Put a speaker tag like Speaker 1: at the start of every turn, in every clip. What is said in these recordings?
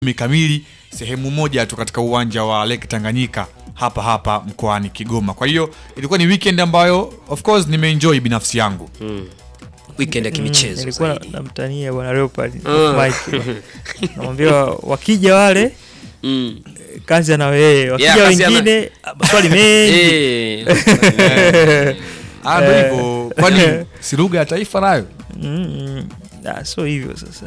Speaker 1: kamili sehemu moja tu katika uwanja wa Lake Tanganyika hapa mkoani Kigoma. Kwa hiyo ilikuwa ni weekend ambayo of course nimeenjoy binafsi yangu.
Speaker 2: Weekend ya kimichezo.
Speaker 3: Nilikuwa namtania bwana Leopard Mike. Namwambia wakija wale kazi na wewe, wakija wengine maswali mengi.
Speaker 1: Ndio hivyo. Kwani si lugha ya taifa nayo?
Speaker 3: So hivyo sasa.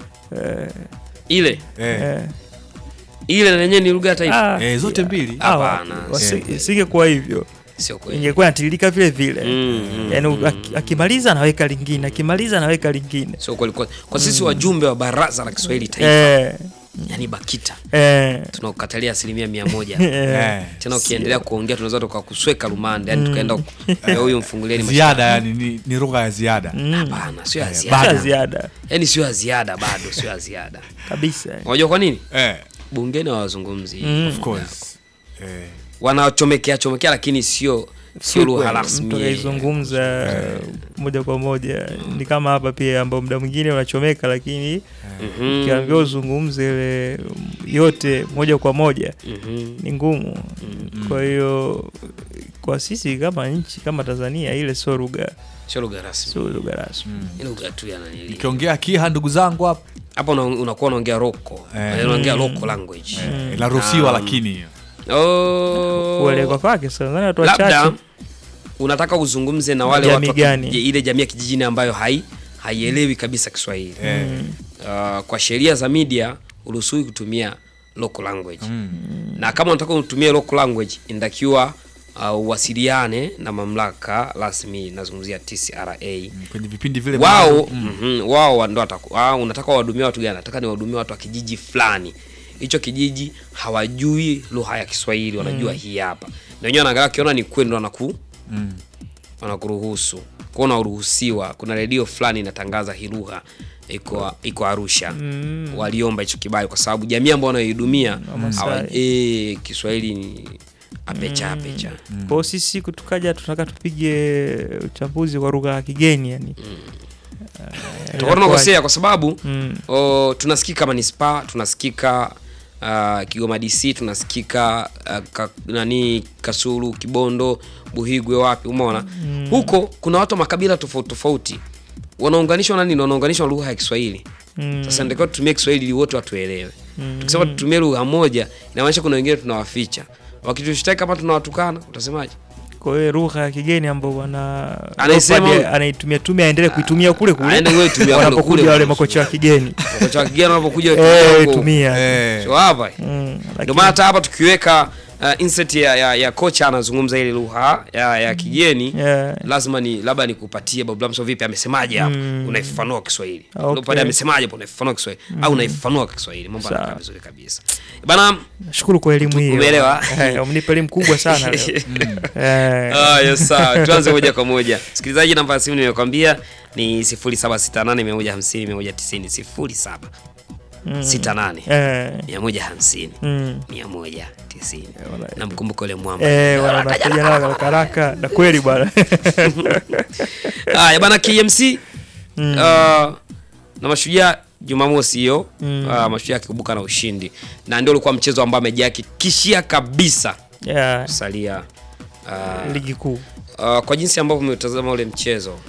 Speaker 2: Ile lenyewe ni lugha ya taifa.
Speaker 1: Zote mbili.
Speaker 2: Hapana.
Speaker 3: Singekuwa hivyo.
Speaker 2: Sio kweli.
Speaker 3: Ingekuwa inatilika vile vile. Yaani akimaliza anaweka lingine, akimaliza anaweka lingine.
Speaker 2: Sio kweli kwa sisi wajumbe wa Baraza la Kiswahili Taifa. Yaani BAKITA. Tunakukatalia 100%. Tena ukiendelea kuongea tunaweza tukakusweka rumande, yani tukaenda huyo mfungulieni
Speaker 1: ziada, yani ni lugha ya ziada.
Speaker 2: Hapana, sio ya ziada. Yaani sio ya ziada bado, sio ya ziada.
Speaker 3: Kabisa.
Speaker 2: Unajua kwa nini? Bungeni wazungumzi.
Speaker 1: Of course.
Speaker 2: Wanachomekea lakini sio lugha rasmi.
Speaker 3: Tunaizungumza moja kwa moja. Ni kama hapa pia ambao muda mwingine unachomeka lakini ukiambiwa uzungumze ile yote moja kwa moja ni ngumu. Kwa hiyo kwa sisi kama nchi kama Tanzania ile sio lugha
Speaker 2: rasmi.
Speaker 3: Sio lugha rasmi.
Speaker 2: Ile lugha tu ya nani?
Speaker 1: Nikiongea Kiha ndugu zangu hapa
Speaker 2: unakuwa unaongea roko. Unaongea local language.
Speaker 1: Inaruhusiwa lakini hiyo.
Speaker 3: Kuelekwa kwake sana watu wachache.
Speaker 2: Labda unataka uzungumze na wale watu ile jamii ya kijijini ambayo haielewi kabisa Kiswahili. Kwa sheria za media uruhusiwi kutumia local language. Na kama unataka utumie local language inatakiwa uwasiliane na mamlaka rasmi, nazungumzia TCRA.
Speaker 1: Kwenye vipindi vile
Speaker 2: wao ndio unataka wahudumia watu gani? Nataka ni wahudumia watu wa kijiji fulani. Hicho kijiji hawajui lugha ya Kiswahili, wanajua hii hapa. Na wenyewe wanaangalia kiona ni kweli ndo wanakuruhusu. Kwa unaruhusiwa, kuna radio fulani inatangaza hii lugha iko Arusha. Waliomba hicho kibali kwa sababu jamii ambao wanaihudumia Kiswahili ni apecha.
Speaker 3: Kwa sisi tukaja tunataka tupige uchambuzi wa lugha ya kigeni yani.
Speaker 2: Tunakosea kwa sababu tunasikika Manispaa, tunasikika Kigoma DC, tunasikika Kasulu, Kibondo, Buhigwe, wapi umeona? Huko kuna watu makabila tofauti. Wanaunganishwa na nini? Wanaunganishwa lugha ya Kiswahili. Sasa ndiko tutumie Kiswahili ili wote watuelewe. Tukisema tutumie lugha moja inamaanisha kuna wengine tunawaficha. Wakitushtaki kama tunawatukana, utasemaje?
Speaker 3: Kwa hiyo lugha ya kigeni ambao anaitumia aendelee kuitumia kule.
Speaker 2: Aende wewe tumia
Speaker 3: wanapokuja wale makocha wa kigeni.
Speaker 2: Makocha wa kigeni wanapokuja
Speaker 3: tumia.
Speaker 2: So hapa. Ndio maana hata hapa tukiweka insert ya kocha anazungumza ile lugha ya kigeni, lazima labda nikupatie Bablamso vipi amesemaje hapo, unaifafanua Kiswahili. Ndio pale amesemaje hapo, unaifafanua Kiswahili au unaifafanua Kiswahili. Mambo yanakaa vizuri kabisa. Bana,
Speaker 3: nashukuru kwa elimu hii.
Speaker 2: Umeelewa?
Speaker 3: Umenipa elimu kubwa sana leo.
Speaker 2: Yes sir. Tuanze moja kwa moja. Sikilizaji, namba ya simu nimekwambia ni 0768150190 0768150190. Na mkumbuko ile mwamba.
Speaker 3: Wanakuja haraka na kweli bwana.
Speaker 2: Bana KMC na Mashujaa Jumamosi hiyo, Mashujaa kikumbuka na ushindi. Na ndio ulikuwa mchezo ambao amejihakikishia kabisa kusalia
Speaker 3: ligi kuu.
Speaker 2: Kwa jinsi ambavyo umetazama ule mchezo,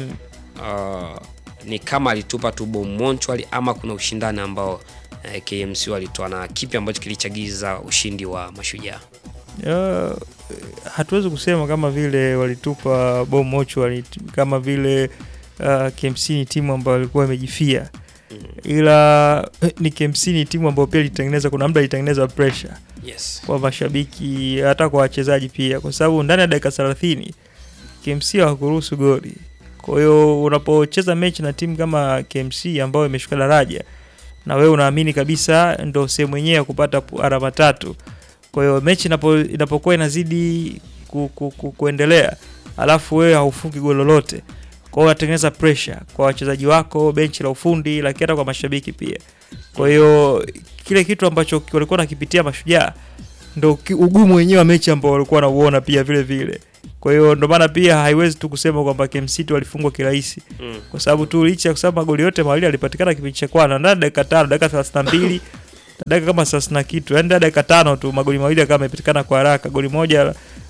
Speaker 2: ni kama alitupa tu bomonchwali ama kuna ushindani ambao KMC walitoa, na kipi ambacho kilichagiza ushindi wa Mashujaa?
Speaker 3: Hatuwezi kusema kama vile walitupa bomonchwali kama vile KMC ni timu ambayo ilikuwa imejifia. Ila ni KMC ni timu ambayo pia ilitengeneza, kuna muda ilitengeneza pressure.
Speaker 2: Yes. Kwa
Speaker 3: mashabiki hata kwa wachezaji pia, kwa sababu ndani ya dakika 30 KMC hawakuruhusu goli. Kwa hiyo unapocheza mechi na timu kama KMC ambayo imeshuka daraja na wewe unaamini kabisa ndio sehemu yenyewe ya kupata alama 3. Kwa hiyo mechi inapokuwa inazidi kuendelea, alafu wewe haufungi goli lolote, kwa hiyo unatengeneza pressure kwa wachezaji wako, benchi la ufundi, lakini hata kwa mashabiki pia. Kwa hiyo kile kitu ambacho walikuwa nakipitia Mashujaa ndio ugumu wenyewe wa mechi ambao walikuwa wanauona pia vile vile. Kwa hiyo ndio maana pia haiwezi tu kusema kwamba KMC walifungwa kirahisi. Kwa sababu tu licha kwa sababu magoli yote mawili yalipatikana kipindi cha kwanza, ndani dakika 5, dakika 32 dakika kama 30 na kitu, yani dakika 5 tu magoli mawili kama yamepatikana kwa haraka. Goli moja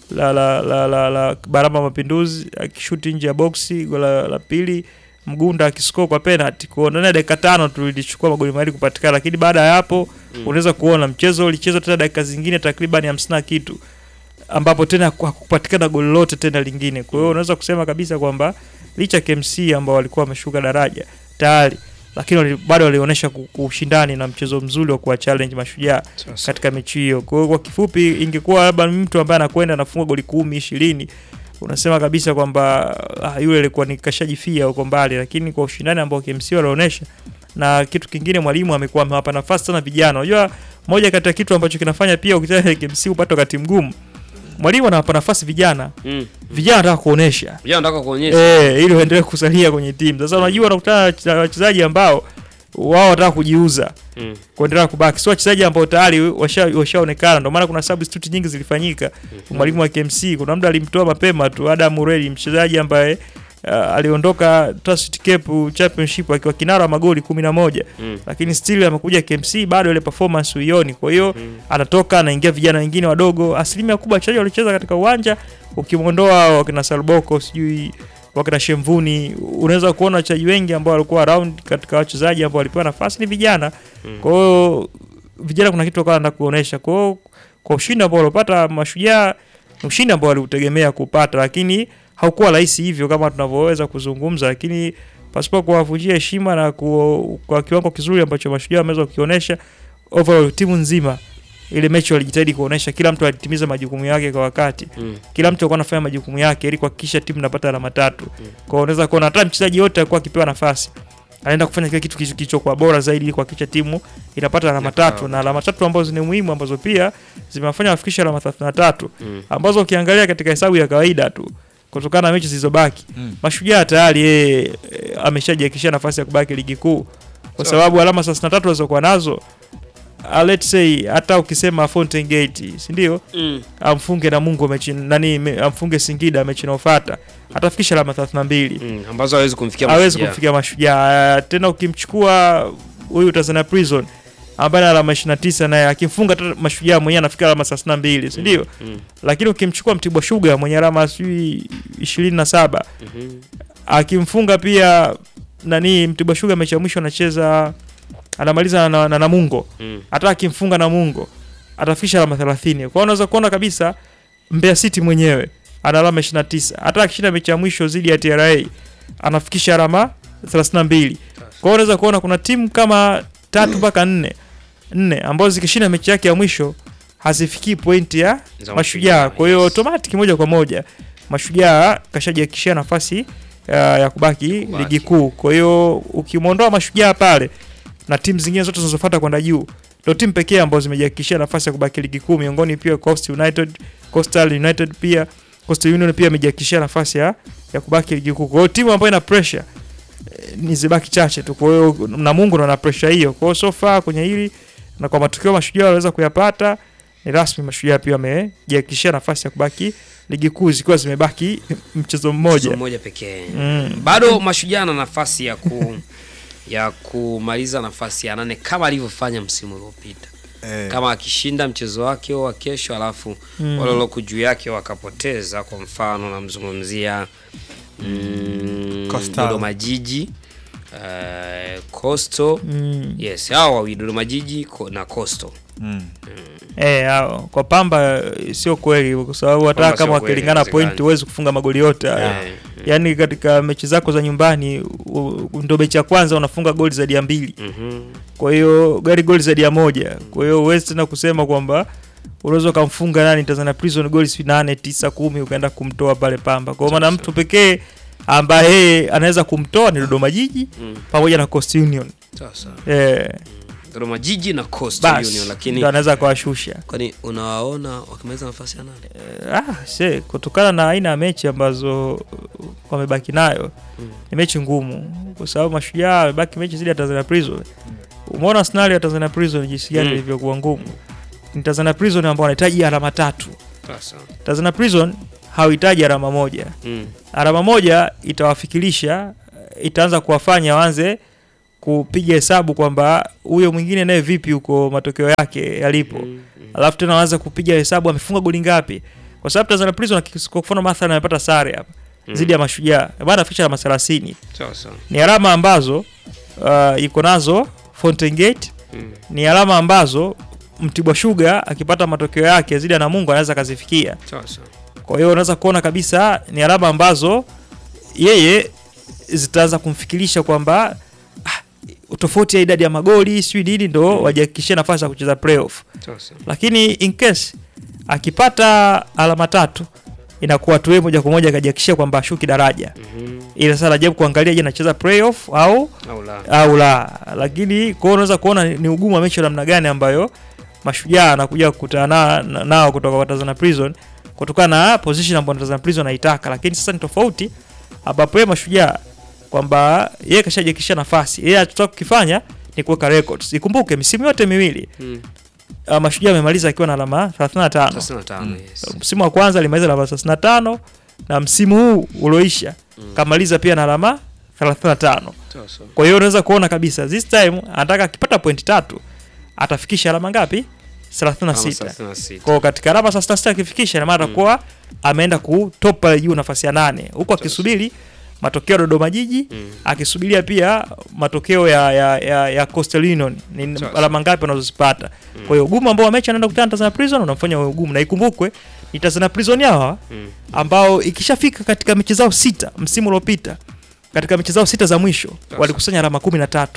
Speaker 3: la Barama Mapinduzi akishuti nje ya boxi, goli la pili Mgunda akiscore kwa penalty. Kwa ndani ya dakika 5 tu ilichukua magoli mawili kupatikana, lakini baada ya hapo unaweza kuona mchezo ulichezwa tena dakika zingine takriban 50 na kitu, ambapo tena hakupatikana goli lote tena lingine. Kwa hiyo unaweza kusema kabisa kwamba licha KMC ambao walikuwa wameshuka daraja tayari, lakini bado walionyesha kushindani na mchezo mzuri wa kuwa challenge Mashujaa katika mechi hiyo. Kwa hiyo kwa kifupi, ingekuwa labda mtu ambaye anakwenda anafunga goli 10 20, unasema kabisa kwamba yule alikuwa ni kashajifia huko mbali, lakini kwa ushindani ambao KMC walionyesha, na kitu kingine mwalimu amekuwa amewapa nafasi sana vijana. Unajua moja kati ya kitu ambacho kinafanya pia ukitaka KMC upate wakati mgumu, mwalimu anawapa nafasi vijana. Vijana wanataka kuonesha. Ili waendelee kusalia kwenye timu. Sasa unajua unakutana na wachezaji ambao wao wanataka kujiuza. Kuendelea kubaki. Sio wachezaji ambao tayari washaonekana. Ndio maana kuna substitute nyingi zilifanyika. Mwalimu wa KMC kuna muda alimtoa mapema tu Adam Mureli, mchezaji ambaye aliondoka Trust Cape Championship akiwa kinara magoli 11, lakini still amekuja KMC bado ile performance uioni. Kwa hiyo anatoka anaingia vijana wengine wadogo. Asilimia kubwa wachezaji walicheza katika uwanja, ukimwondoa wakina Salboko sijui wakina Shemvuni, unaweza kuona wachezaji wengi ambao walikuwa around katika wachezaji ambao walipewa nafasi ni vijana. Kwa hiyo vijana kuna kitu wakaanza kuonesha. Kwa hiyo kwa ushindi ambao walipata Mashujaa, ushindi ambao walitegemea kupata, lakini haukuwa rahisi hivyo kama tunavyoweza kuzungumza, lakini pasipo kuwavunjia heshima na kwa kiwango kizuri ambacho Mashujaa wameweza kukionyesha overall timu nzima, ile mechi walijitahidi kuonesha kila mtu alitimiza majukumu yake kwa wakati. Kila mtu alikuwa anafanya majukumu yake ili kuhakikisha timu inapata alama 3. Kwa hiyo unaweza kuona hata mchezaji yote alikuwa akipewa nafasi anaenda kufanya kile kitu kilichokuwa bora zaidi ili kuhakikisha timu inapata alama 3, na alama 3 ambazo ni muhimu, ambazo pia zimewafanya wafikishe alama 33, ambazo ukiangalia katika hesabu ya kawaida tu kutokana na mechi zilizobaki, Mashujaa tayari ameshajihakikishia nafasi ya kubaki ligi kuu, kwa sababu alama 33 alizokuwa nazo, let's say hata ukisema Fountain Gate, si ndio? Amfunge Namungo mechi amfunge Singida mechi inayofuata, atafikisha alama 32
Speaker 2: ambazo hawezi kumfikia
Speaker 3: Mashujaa. Tena ukimchukua huyu Tanzania Prison ambaye ana alama 29, naye akimfunga Mashujaa mwenyewe anafika alama 32, si ndio? Lakini ukimchukua Mtibwa Sugar mwenye alama 27, akimfunga pia Mtibwa Sugar mechi ya mwisho anacheza anamaliza na Namungo, hata akimfunga Namungo atafikisha alama 30. Kwa hiyo unaweza kuona kabisa Mbeya City mwenyewe ana alama 29, hata akishinda mechi ya mwisho zidi ya TRA anafikisha alama 32. Kwa hiyo unaweza kuona kuna timu kama 3 mpaka 4 ambazo zikishinda mechi yake ya mwisho hazifikii pointi ya Mashujaa. Kwa hiyo automatic moja kwa moja Mashujaa kashajihakikishia nafasi ya kubaki ligi kuu. Kwa hiyo ukimwondoa Mashujaa pale na timu zingine zote zinazofuata kwenda juu, ndio timu pekee ambazo zimejihakikishia nafasi ya kubaki ligi kuu, miongoni pia Coastal United pia Coastal Union pia amejihakikishia nafasi ya kubaki ligi kuu. Kwa hiyo timu ambayo ina pressure ni zibaki chache tu. Kwa hiyo Namungo ana pressure hiyo. Kwa hiyo so far kwenye hili na kwa matokeo Mashujaa waweza kuyapata, ni rasmi Mashujaa pia amejihakikishia nafasi ya kubaki ligi kuu zikiwa zimebaki mchezo mmoja
Speaker 2: pekee. Bado Mashujaa na nafasi ya kumaliza nafasi ya 8 kama alivyofanya msimu uliopita. Kama akishinda mchezo wake wa kesho, alafu wale walio juu yake wakapoteza, kwa mfano namzungumzia Dodoma Jiji, Coastal, yes, hao Dodoma Jiji na Coastal.
Speaker 3: Hao kwa Pamba sio kweli, kwa sababu hata kama wakilingana point huwezi kufunga magoli yote. Yaani katika mechi zako za nyumbani ndio mechi ya kwanza unafunga goli zaidi ya 2. Kwa hiyo goli zaidi ya 1. Kwa hiyo huwezi tena kusema kwamba unaweza kumfunga Tanzania Prison goli 8, 9, 10 ukaenda kumtoa pale Pamba. Kwa maana mtu pekee ambaye anaweza kumtoa ni Dodoma Jiji pamoja na Coastal Union.
Speaker 2: Sasa. Dodoma Jiji na Coastal Union, lakini
Speaker 3: ndio anaweza kuwashusha.
Speaker 2: Kwani unawaona wakimaliza nafasi ya 8?
Speaker 3: Kutokana na aina ya mechi ambazo wamebaki nayo, ni mechi ngumu, kwa sababu Mashujaa wamebaki mechi zile ya Tanzania Prison. Umeona scenario ya Tanzania Prison jinsi gani ilivyokuwa ngumu. Ni Tanzania Prison ambao wanahitaji alama 3.
Speaker 2: Sasa
Speaker 3: Tanzania Prison hawahitaji alama 1. Alama 1 itawafikirisha, itaanza kuwafanya waanze kupiga hesabu kwamba huyo mwingine naye vipi huko matokeo yake yalipo. Alafu tena anaanza kupiga hesabu amefunga goli ngapi. Kwa sababu Tanzania Prison kwa mfano mathalan amepata sare hapa zidi ya Mashujaa. Bado ficha alama 30.
Speaker 2: Sawa.
Speaker 3: Ni alama ambazo iko nazo Fountain Gate. Ni alama ambazo Mtibwa Sugar akipata matokeo yake zidi ya Namungo anaweza kazifikia.
Speaker 2: Sawa.
Speaker 3: Kwa hiyo unaweza kuona kabisa ni alama ambazo yeye zitaanza kumfikirisha kwamba tofauti ya idadi ya magoli sio nini ndo wajihakikishie nafasi ya kucheza playoff. Lakini in case akipata alama 3 inakuwa tu moja kwa moja akajihakikishia kwamba ashuki daraja. Ile sasa ajabu kuangalia je anacheza playoff au la. Lakini kwa unaweza kuona ni ugumu wa mechi namna gani ambayo Mashujaa anakuja kukutana nao kutoka kwa Tanzania Prison kutokana na position ambayo Tanzania Prison anaitaka. Lakini sasa ni tofauti ambapo yeye Mashujaa kwamba yeye kashajikisha nafasi. Yeye anataka kukifanya ni kuweka records. Ikumbuke misimu yote miwili Mashujaa amemaliza akiwa na alama 35. Yes. Msimu wa kwanza alimaliza alama 35 na msimu huu ulioisha kamaliza pia na alama 35. Kwa hiyo unaweza kuona kabisa this time anataka akipata point 3 atafikisha alama ngapi? 36. Kwa katika alama 36 akifikisha na maana kwa ameenda kutopa juu nafasi ya 8. Huko akisubiri matokeo Dodoma Jiji, akisubiria pia matokeo ya Coastal Union ni alama ngapi wanazozipata. Kwa hiyo ugumu ambao mechi anaenda kukutana Tanzania Prison unamfanya ugumu, na ikumbukwe ni Tanzania Prison hawa ambao ikishafika katika mechi zao 6 msimu uliopita, katika mechi zao 6 za mwisho walikusanya alama 13.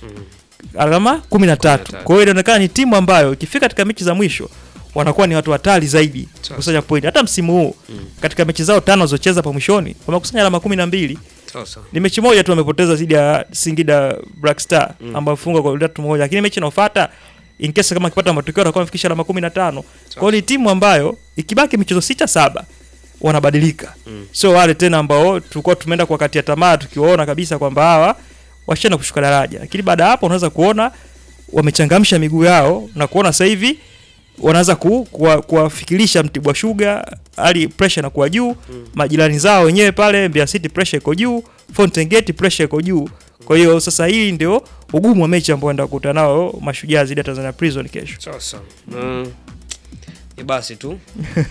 Speaker 3: Alama 13. Kwa hiyo inaonekana ni timu ambayo ikifika katika mechi za mwisho wanakuwa ni watu hatari zaidi kukusanya point. Hata msimu huu katika mechi zao 5 walizocheza pa mwishoni wamekusanya alama 12. Ni mechi moja tu wamepoteza dhidi ya Singida Black Star ambao funga kwa 3-1, lakini mechi inayofuata in case kama akipata matokeo atakuwa amefikisha alama 15. Kwa hiyo ni timu ambayo ikibaki michezo 6-7 wanabadilika. Sio wale tena ambao tulikuwa tumeenda kwa kati ya tamaa tukiwaona kabisa kwamba hawa washaenda kushuka daraja. Lakini baada hapo unaweza kuona wamechangamsha miguu yao na kuona sasa hivi wanaanza kuwafikirisha Mtibwa Sugar, hali pressure na kuwa juu, majirani zao wenyewe pale Mbeya City pressure iko juu, Fountain Gate pressure iko juu. Kwa hiyo sasa hii ndio ugumu wa mechi ambao anaenda kukutana nao Mashujaa dhidi ya Tanzania Prison kesho.
Speaker 2: Sasa ni basi tu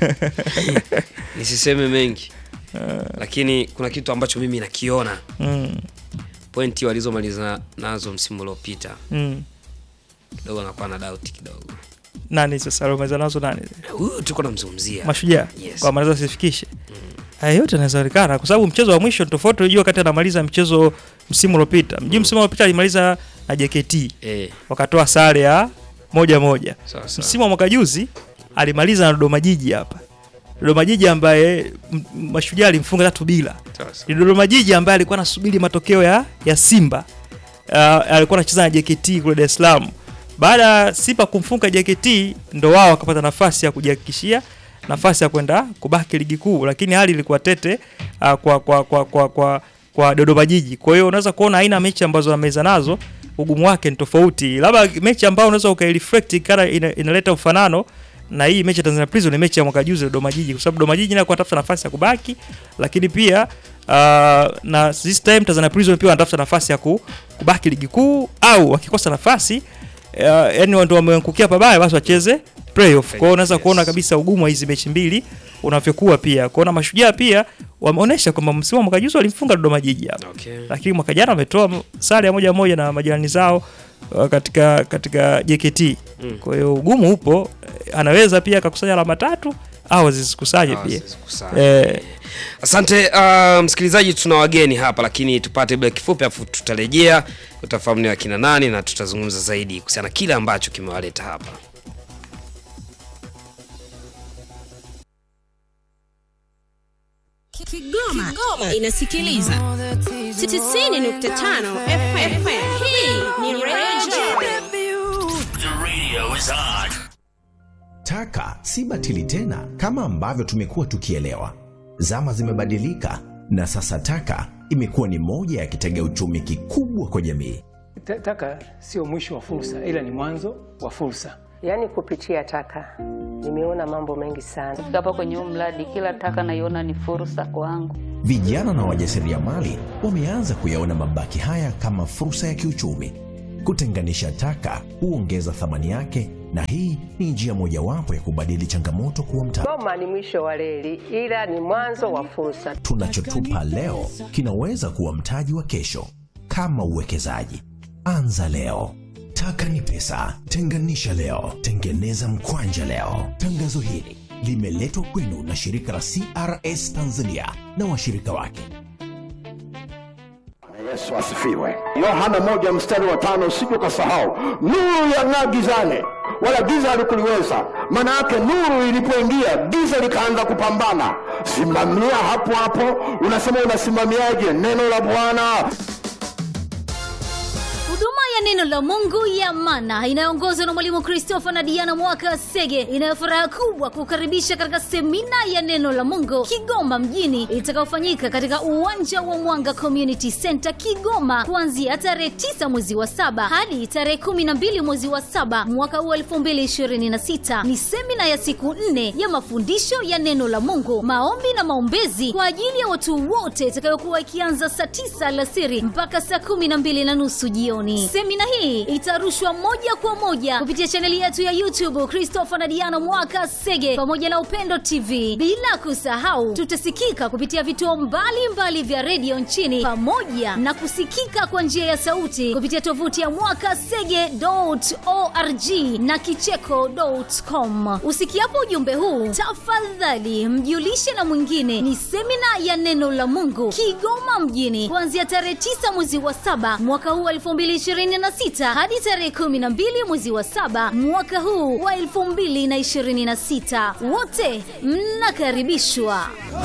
Speaker 2: nisiseme mengi, lakini kuna kitu ambacho mimi nakiona pointi walizomaliza nazo msimu uliopita kidogo nakuwa na doubt kidogo.
Speaker 3: Nani sasa wamaliza nazo nani?
Speaker 2: Tuko namzungumzia
Speaker 3: Mashujaa.
Speaker 2: Yes.
Speaker 3: Kwa maliza sifikishe. Yote inawezekana kwa sababu mchezo wa mwisho tofauti unajua kati anamaliza mchezo msimu uliopita. Msimu uliopita alimaliza na JKT. Wakatoa sare ya 1-1. Msimu wa mwaka juzi alimaliza na Dodoma Jiji hapa. Dodoma Jiji ambaye Mashujaa alimfunga 3-0. Ni Dodoma Jiji ambaye alikuwa anasubiri matokeo ya Simba. Alikuwa anacheza na JKT kule Dar es Salaam. Baada Simba kumfunga JKT ndo wao wakapata nafasi ya kujihakikishia nafasi ya kwenda kubaki ligi kuu, lakini hali ilikuwa tete kwa Dodoma Jiji. Kwa hiyo unaweza kuona aina mechi ambazo wameza nazo ugumu wake ni tofauti. Labda mechi ambayo unaweza ukaireflect kana inaleta ufanano na hii mechi ya Tanzania Prison ni mechi ya mwaka juzi Dodoma Jiji, kwa sababu Dodoma Jiji inakuwa tafuta nafasi ya kubaki, lakini pia na this time Tanzania Prison pia wanatafuta nafasi ya kubaki ligi kuu, au wakikosa nafasi yani watu wameangukia pabaya basi wacheze playoff. Kwa hiyo unaweza kuona kabisa ugumu wa hizi mechi mbili unavyokuwa. Pia kuona Mashujaa pia wameonyesha kwamba msimu wa mwaka juzi walimfunga Dodoma Jiji hapa. Lakini mwaka jana wametoa sare ya 1-1 na majirani zao katika JKT. Kwa hiyo ugumu upo, anaweza pia akakusanya alama 3 au zisikusanye pia.
Speaker 2: Asante msikilizaji, tuna wageni hapa lakini tupate break fupi afu tutarejea utafahamu ni akina nani na tutazungumza zaidi kuhusiana kile ambacho kimewaleta hapa.
Speaker 4: Kigoma inasikiliza 90.5 FM. Hii ni Radio.
Speaker 5: The radio is on.
Speaker 6: Taka si batili tena kama ambavyo tumekuwa tukielewa. Zama zimebadilika na sasa taka imekuwa ni moja ya kitega uchumi kikubwa kwa jamii.
Speaker 7: Taka sio mwisho wa fursa, ila ni mwanzo wa fursa.
Speaker 8: Yaani kupitia taka nimeona mambo mengi sana.
Speaker 9: Hapa kwenye mradi kila taka naiona ni fursa kwangu.
Speaker 6: Vijana na wajasiriamali wameanza kuyaona mabaki haya kama fursa ya kiuchumi. Kutenganisha taka huongeza thamani yake, na hii ni njia mojawapo ya kubadili changamoto kuwa mtaji.
Speaker 8: Goma ni mwisho wa reli, ila ni mwanzo wa fursa.
Speaker 6: Tunachotupa leo kinaweza kuwa mtaji wa kesho. Kama uwekezaji, anza leo. Taka ni pesa, tenganisha leo, tengeneza mkwanja leo. Tangazo hili limeletwa kwenu na shirika la CRS Tanzania na washirika wake.
Speaker 9: Yesu asifiwe. Yohana 1:5 usije kusahau. Nuru yang'aa gizani, wala giza halikuliweza. Maana yake nuru ilipoingia, giza likaanza kupambana. Simamia hapo hapo. Unasema unasimamiaje neno la Bwana?
Speaker 10: Huduma ya neno la Mungu ya Mana inayoongozwa na Mwalimu Christopher na Diana Mwaka Sege inayofuraha kubwa kukaribisha katika semina ya neno la Mungu Kigoma mjini itakayofanyika katika uwanja wa Mwanga Community Center Kigoma kuanzia tarehe 9 mwezi wa 7 hadi tarehe 12 mwezi wa 7 mwaka 2026. Ni semina ya siku 4 ya mafundisho ya neno la Mungu, maombi na maombezi kwa ajili ya watu wote itakayokuwa ikianza saa 9 alasiri mpaka saa 12:30 jioni. Semina hii itarushwa moja kwa moja kupitia chaneli yetu ya YouTube Christopher na Diana Mwaka Sege pamoja na Upendo TV. Bila kusahau tutasikika kupitia vituo mbalimbali vya redio nchini pamoja na kusikika kwa njia ya sauti kupitia tovuti ya mwakasege.org na kicheko.com. Usikiapo ujumbe huu, tafadhali mjulishe na mwingine. Ni semina ya neno la Mungu Kigoma mjini kuanzia tarehe 9 mwezi wa 7 mwaka huu 2026 hadi tarehe 12 mwezi wa 7 mwaka huu wa 2026. Wote mnakaribishwa.